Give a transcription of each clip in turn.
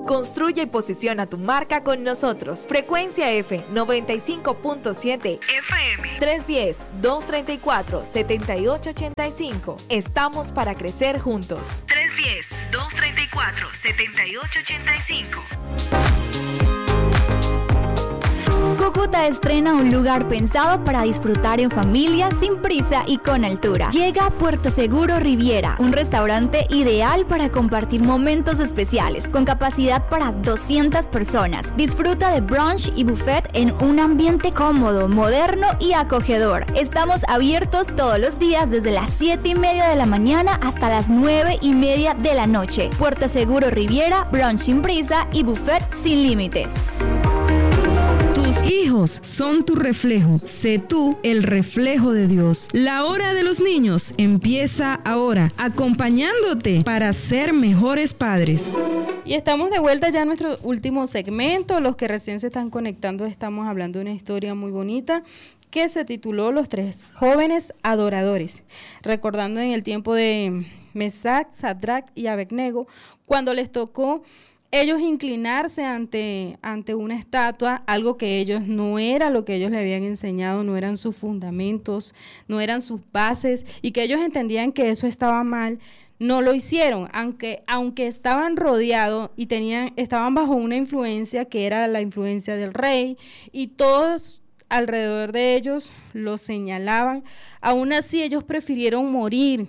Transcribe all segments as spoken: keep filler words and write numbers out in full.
Construye y posiciona tu marca con nosotros. Frecuencia F noventa y cinco punto siete F M tres uno cero, dos tres cuatro, siete ocho ocho cinco. Estamos para crecer juntos. tres uno cero, dos tres cuatro, siete ocho ocho cinco. Cúcuta estrena un lugar pensado para disfrutar en familia, sin prisa y con altura. Llega Puerto Seguro Riviera, un restaurante ideal para compartir momentos especiales, con capacidad para doscientas personas. Disfruta de brunch y buffet en un ambiente cómodo, moderno y acogedor. Estamos abiertos todos los días desde las siete y media de la mañana hasta las nueve y media de la noche. Puerto Seguro Riviera, brunch sin prisa y buffet sin límites. Tus hijos son tu reflejo. Sé tú el reflejo de Dios. La hora de los niños empieza ahora, acompañándote para ser mejores padres. Y estamos de vuelta ya en nuestro último segmento. Los que recién se están conectando, estamos hablando de una historia muy bonita que se tituló Los tres jóvenes adoradores. Recordando en el tiempo de Mesac, Sadrac y Abednego, cuando les tocó ellos inclinarse ante, ante una estatua, algo que ellos no era lo que ellos le habían enseñado, no eran sus fundamentos, no eran sus bases, y que ellos entendían que eso estaba mal, no lo hicieron, aunque, aunque estaban rodeados y tenían, estaban bajo una influencia que era la influencia del rey, y todos alrededor de ellos lo señalaban. Aún así ellos prefirieron morir,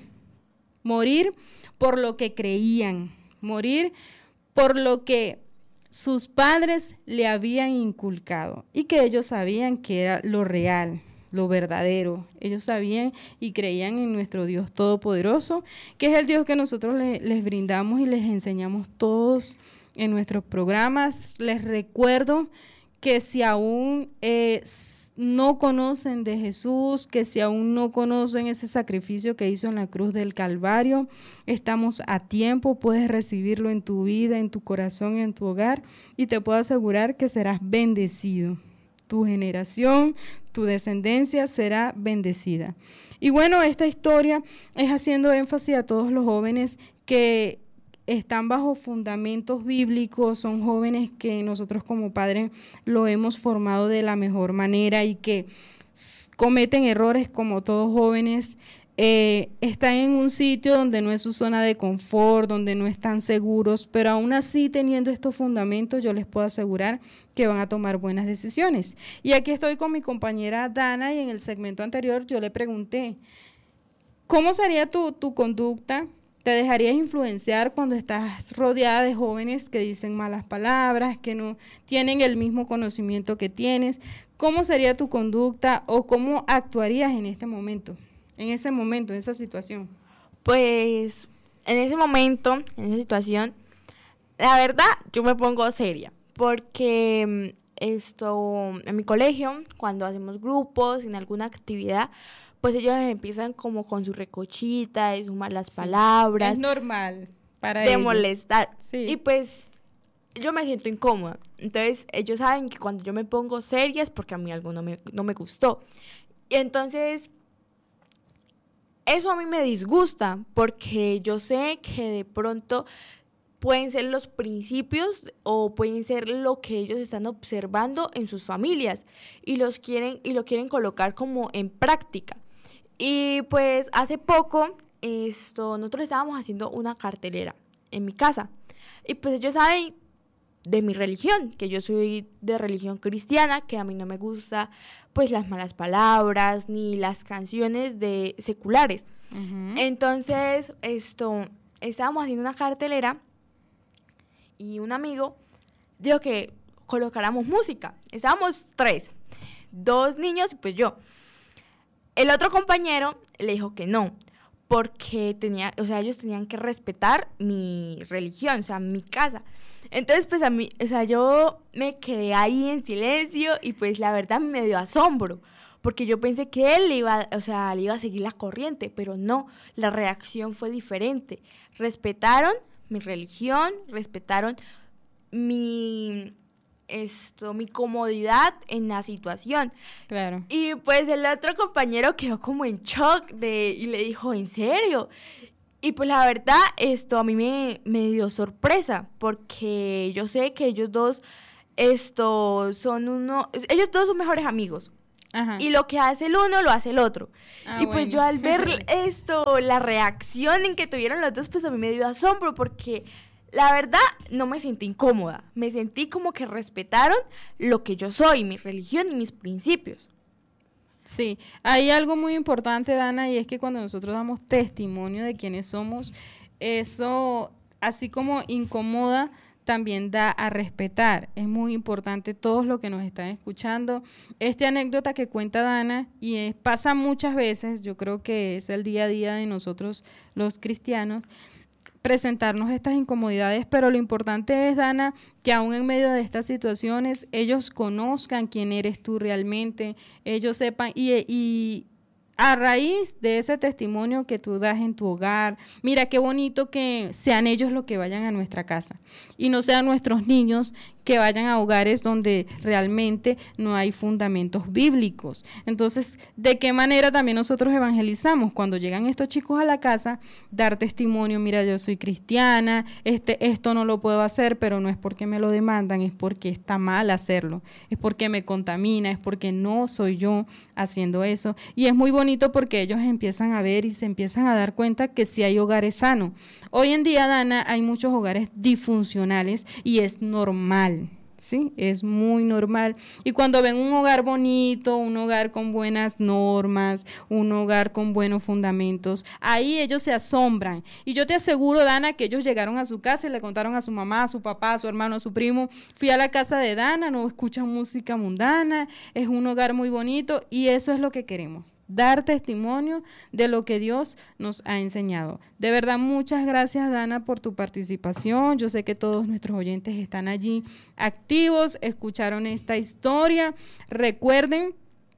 morir por lo que creían, morir por lo que sus padres le habían inculcado y que ellos sabían que era lo real, lo verdadero. Ellos sabían y creían en nuestro Dios Todopoderoso, que es el Dios que nosotros le, les brindamos y les enseñamos todos en nuestros programas. Les recuerdo que si aún eh, no conocen de Jesús, que si aún no conocen ese sacrificio que hizo en la cruz del Calvario, estamos a tiempo, puedes recibirlo en tu vida, en tu corazón, en tu hogar, y te puedo asegurar que serás bendecido. Tu generación, tu descendencia será bendecida. Y bueno, esta historia es haciendo énfasis a todos los jóvenes que están bajo fundamentos bíblicos, son jóvenes que nosotros como padres lo hemos formado de la mejor manera y que cometen errores como todos jóvenes, eh, están en un sitio donde no es su zona de confort, donde no están seguros, pero aún así teniendo estos fundamentos yo les puedo asegurar que van a tomar buenas decisiones. Y aquí estoy con mi compañera Dana y en el segmento anterior yo le pregunté, ¿cómo sería tu, tu conducta? ¿Te dejarías influenciar cuando estás rodeada de jóvenes que dicen malas palabras, que no tienen el mismo conocimiento que tienes? ¿Cómo sería tu conducta o cómo actuarías en este momento, en ese momento, en esa situación? Pues en ese momento, en esa situación, la verdad yo me pongo seria, porque esto en mi colegio, cuando hacemos grupos, en alguna actividad, pues ellos empiezan como con su recochita, y sus malas sí, palabras. Es normal para de ellos. molestar. Sí. Y pues yo me siento incómoda. Entonces ellos saben que cuando yo me pongo seria es porque a mí algo no me, no me gustó. Y entonces eso a mí me disgusta porque yo sé que de pronto pueden ser los principios o pueden ser lo que ellos están observando en sus familias y los quieren y lo quieren colocar como en práctica. Y pues hace poco esto nosotros estábamos haciendo una cartelera en mi casa y pues ellos saben de mi religión, que yo soy de religión cristiana, que a mí no me gusta pues las malas palabras ni las canciones de seculares. Uh-huh. Entonces esto estábamos haciendo una cartelera y un amigo dijo que colocáramos música. Estábamos tres, dos niños y pues yo. El otro compañero le dijo que no, porque tenía, o sea, ellos tenían que respetar mi religión, o sea, mi casa. Entonces, pues a mí, o sea, yo me quedé ahí en silencio y pues la verdad me dio asombro, porque yo pensé que él le iba, o sea, le iba a seguir la corriente, pero no, la reacción fue diferente. Respetaron mi religión, respetaron mi esto, mi comodidad en la situación. Claro. Y pues el otro compañero quedó como en shock de, y le dijo, ¿en serio? Y pues la verdad, esto a mí me, me dio sorpresa, porque yo sé que ellos dos, esto, son uno, ellos dos son mejores amigos. Ajá. Y lo que hace el uno, lo hace el otro. Ah, y pues bueno. Yo al ver esto, la reacción en que tuvieron los dos, pues a mí me dio asombro, porque la verdad no me sentí incómoda. Me sentí como que respetaron lo que yo soy, mi religión y mis principios. Sí, hay algo muy importante, Dana, y es que cuando nosotros damos testimonio de quiénes somos, eso, así como incomoda, también da a respetar. Es muy importante todos los que nos están escuchando. Esta anécdota que cuenta Dana, y es, pasa muchas veces, yo creo que es el día a día de nosotros los cristianos, presentarnos estas incomodidades, pero lo importante es, Dana, que aún en medio de estas situaciones, ellos conozcan quién eres tú realmente, ellos sepan, y, y a raíz de ese testimonio que tú das en tu hogar, mira qué bonito que sean ellos los que vayan a nuestra casa, y no sean nuestros niños que vayan a hogares donde realmente no hay fundamentos bíblicos. Entonces, ¿de qué manera también nosotros evangelizamos? Cuando llegan estos chicos a la casa, dar testimonio, mira, yo soy cristiana, este, esto no lo puedo hacer, pero no es porque me lo demandan, es porque está mal hacerlo, es porque me contamina, es porque no soy yo haciendo eso. Y es muy bonito porque ellos empiezan a ver y se empiezan a dar cuenta que sí hay hogares sanos. Hoy en día, Dana, hay muchos hogares disfuncionales y es normal. Sí, es muy normal. Y cuando ven un hogar bonito, un hogar con buenas normas, un hogar con buenos fundamentos, ahí ellos se asombran. Y yo te aseguro, Dana, que ellos llegaron a su casa y le contaron a su mamá, a su papá, a su hermano, a su primo, fui a la casa de Dana, no escuchan música mundana, es un hogar muy bonito, y eso es lo que queremos. Dar testimonio de lo que Dios nos ha enseñado. De verdad, muchas gracias, Dana, por tu participación. Yo sé que todos nuestros oyentes están allí activos, escucharon esta historia. Recuerden,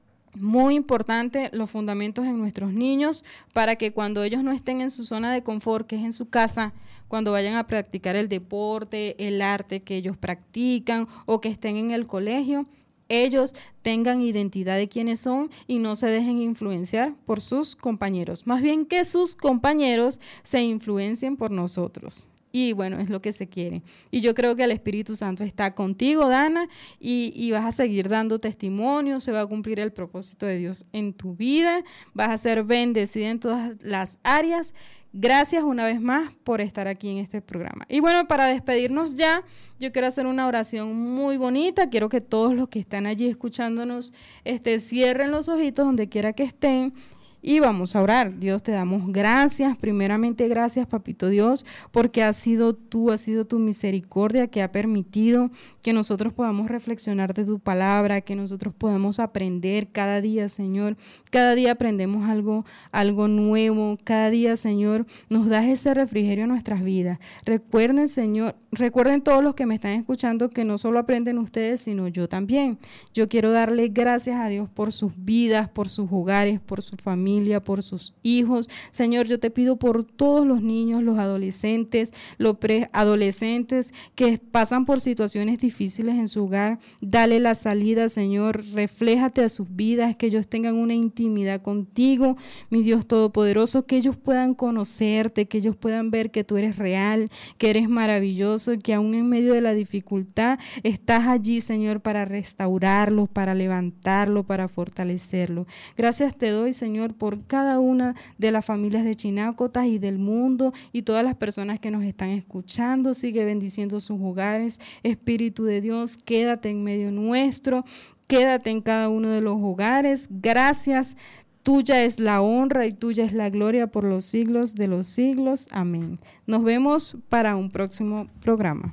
muy importante, los fundamentos en nuestros niños, para que cuando ellos no estén en su zona de confort, que es en su casa, cuando vayan a practicar el deporte, el arte que ellos practican, o que estén en el colegio, ellos tengan identidad de quiénes son y no se dejen influenciar por sus compañeros. Más bien que sus compañeros se influencien por nosotros. Y bueno, es lo que se quiere. Y yo creo que el Espíritu Santo está contigo, Dana, y, y vas a seguir dando testimonio, se va a cumplir el propósito de Dios en tu vida, vas a ser bendecida en todas las áreas. Gracias una vez más por estar aquí en este programa. Y bueno, para despedirnos ya, yo quiero hacer una oración muy bonita. Quiero que todos los que están allí escuchándonos este, cierren los ojitos donde quiera que estén. Y vamos a orar. Dios, te damos gracias, primeramente gracias, Papito Dios, porque has sido tú, ha sido tu misericordia que ha permitido que nosotros podamos reflexionar de tu palabra, que nosotros podamos aprender cada día, Señor. Cada día aprendemos algo, algo nuevo, cada día, Señor, nos das ese refrigerio en nuestras vidas. Recuerden, Señor, recuerden todos los que me están escuchando que no solo aprenden ustedes, sino yo también. Yo quiero darle gracias a Dios por sus vidas, por sus hogares, por su familia, por sus hijos. Señor, yo te pido por todos los niños, los adolescentes, los preadolescentes que pasan por situaciones difíciles en su hogar. Dale la salida, Señor, refléjate a sus vidas, que ellos tengan una intimidad contigo, mi Dios Todopoderoso, que ellos puedan conocerte, que ellos puedan ver que tú eres real, que eres maravilloso y que aún en medio de la dificultad estás allí, Señor, para restaurarlo, para levantarlo, para fortalecerlo. Gracias te doy, Señor, por cada una de las familias de Chinácotas y del mundo y todas las personas que nos están escuchando. Sigue bendiciendo sus hogares. Espíritu de Dios, quédate en medio nuestro, quédate en cada uno de los hogares. Gracias. Tuya es la honra y tuya es la gloria por los siglos de los siglos. Amén. Nos vemos para un próximo programa.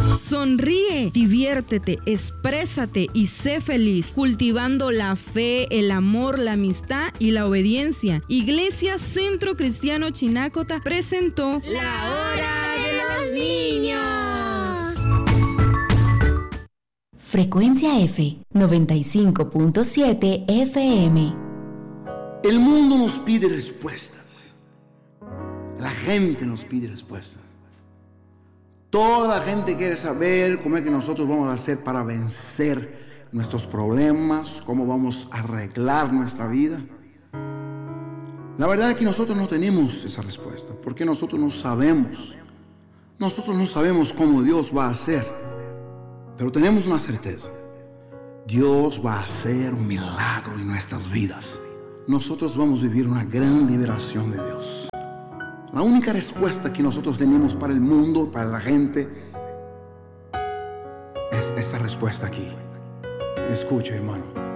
Sonríe, diviértete, exprésate y sé feliz, cultivando la fe, el amor, la amistad y la obediencia. Iglesia Centro Cristiano Chinácota presentó La Hora de los Niños. Frecuencia F, noventa y cinco punto siete F M. El mundo nos pide respuestas. La gente nos pide respuestas. Toda la gente quiere saber cómo es que nosotros vamos a hacer para vencer nuestros problemas, cómo vamos a arreglar nuestra vida. La verdad es que nosotros no tenemos esa respuesta, porque nosotros no sabemos. Nosotros no sabemos cómo Dios va a hacer, pero tenemos una certeza. Dios va a hacer un milagro en nuestras vidas. Nosotros vamos a vivir una gran liberación de Dios. La única respuesta que nosotros tenemos para el mundo, para la gente, es esa respuesta aquí. Escucha, hermano.